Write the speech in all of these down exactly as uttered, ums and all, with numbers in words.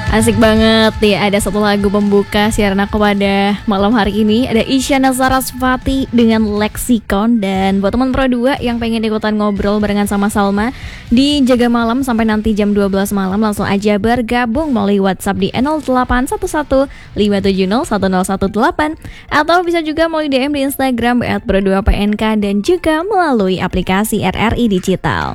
Asik banget nih, ada satu lagu pembuka siaran aku pada malam hari ini. Ada Isyana Sarasvati dengan Lexicon. Dan buat teman Pro dua yang pengen ikutan ngobrol barengan sama Salma di Jaga Malam sampai nanti jam dua belas malam, langsung aja bergabung melalui WhatsApp di nol delapan satu satu lima tujuh nol satu nol satu delapan, atau bisa juga melalui D M di Instagram at pro dua P N K, dan juga melalui aplikasi R R I Digital.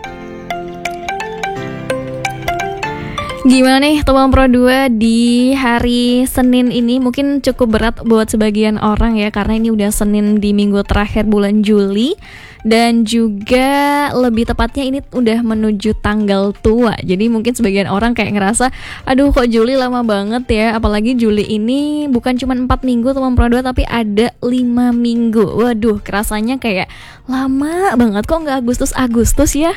Gimana nih teman Pro dua di hari Senin ini? Mungkin cukup berat buat sebagian orang ya, karena ini udah Senin di minggu terakhir bulan Juli. Dan juga lebih tepatnya ini udah menuju tanggal tua. Jadi mungkin sebagian orang kayak ngerasa, aduh kok Juli lama banget ya. Apalagi Juli ini bukan cuma empat minggu teman Pro dua, tapi ada lima minggu. Waduh, kerasanya kayak lama banget. Kok gak Agustus-Agustus ya?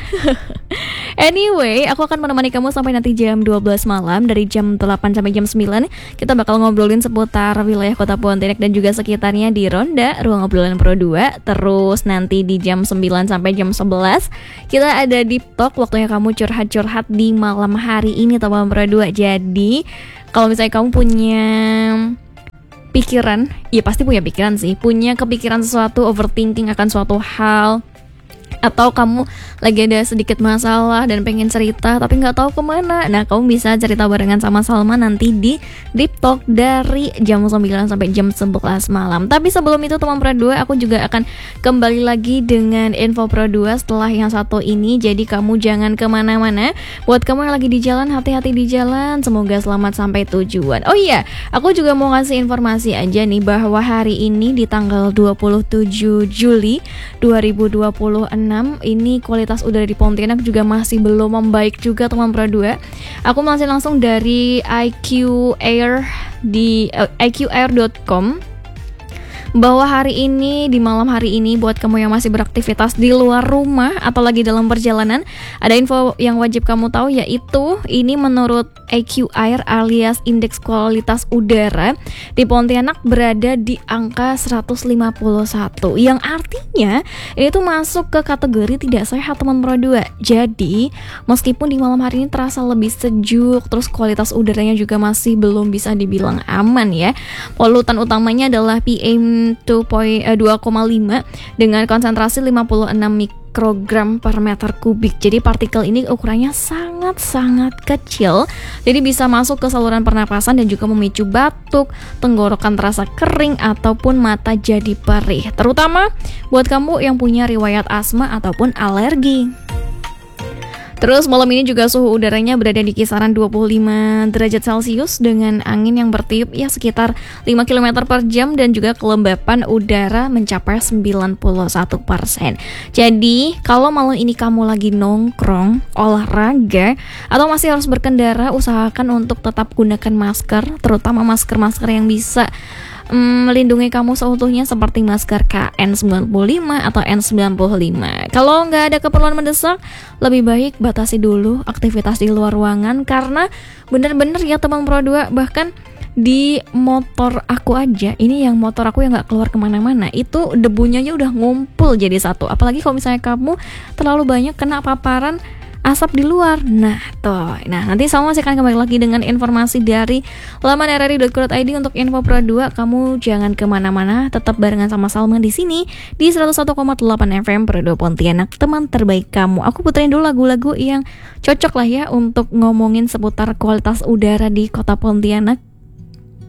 Anyway, aku akan menemani kamu sampai nanti jam dua belas malam. Dari jam delapan sampai jam sembilan kita bakal ngobrolin seputar wilayah Kota Pontianak dan juga sekitarnya di Ronda Ruang Obrolan Pro dua. Terus nanti di jam sembilan sampai jam sebelas kita ada Deep Talk, waktunya kamu curhat-curhat di malam hari ini teman Pro dua. Jadi kalau misalnya kamu punya pikiran, ya pasti punya pikiran sih, punya kepikiran sesuatu, overthinking akan suatu hal, atau kamu lagi ada sedikit masalah dan pengen cerita tapi nggak tahu kemana, nah kamu bisa cerita barengan sama Salma nanti di Deep Talk dari jam sembilan sampai jam sebelas malam. Tapi sebelum itu teman Pro dua, aku juga akan kembali lagi dengan info Pro dua setelah yang satu ini. Jadi kamu jangan kemana-mana. Buat kamu yang lagi di jalan, hati-hati di jalan, semoga selamat sampai tujuan. Oh iya, aku juga mau ngasih informasi aja nih bahwa hari ini di tanggal dua puluh tujuh Juli dua ribu dua puluh enam ini kualitas udara di Pontianak juga masih belum membaik juga teman Pro dua. Aku masih langsung dari I Q Air di uh, I Q air dot com bahwa hari ini, di malam hari ini, buat kamu yang masih beraktivitas di luar rumah atau lagi dalam perjalanan, ada info yang wajib kamu tahu, yaitu ini menurut I Q Air alias indeks kualitas udara di Pontianak berada di angka seratus lima puluh satu, yang artinya ini tuh masuk ke kategori tidak sehat teman Pro dua. Jadi meskipun di malam hari ini terasa lebih sejuk, terus kualitas udaranya juga masih belum bisa dibilang aman ya. Polutan utamanya adalah P M dua koma lima dengan konsentrasi lima puluh enam mikrogram per meter kubik. Jadi partikel ini ukurannya sangat-sangat kecil, jadi bisa masuk ke saluran pernapasan dan juga memicu batuk, tenggorokan terasa kering, ataupun mata jadi perih, terutama buat kamu yang punya riwayat asma ataupun alergi. Terus malam ini juga suhu udaranya berada di kisaran dua puluh lima derajat Celcius dengan angin yang bertiup ya sekitar lima kilometer per jam, dan juga kelembapan udara mencapai sembilan puluh satu persen. Jadi kalau malam ini kamu lagi nongkrong, olahraga, atau masih harus berkendara, usahakan untuk tetap gunakan masker, terutama masker-masker yang bisa Hmm, melindungi kamu seutuhnya seperti masker K N sembilan puluh lima atau N sembilan puluh lima. Kalau nggak ada keperluan mendesak, lebih baik batasi dulu aktivitas di luar ruangan, karena bener-bener ya teman Pro dua, bahkan di motor aku aja, ini yang motor aku yang nggak keluar kemana-mana, itu debunya aja udah ngumpul jadi satu. Apalagi kalau misalnya kamu terlalu banyak kena paparan asap di luar. Nah tuh, nah nanti Salma masih akan kembali lagi dengan informasi dari laman r r i dot co dot i d untuk info Pro dua. Kamu jangan kemana-mana, tetap barengan sama Salma di sini di seratus satu koma delapan F M Pro dua Pontianak, teman terbaik kamu. Aku puterin dulu lagu-lagu yang cocok lah ya untuk ngomongin seputar kualitas udara di Kota Pontianak.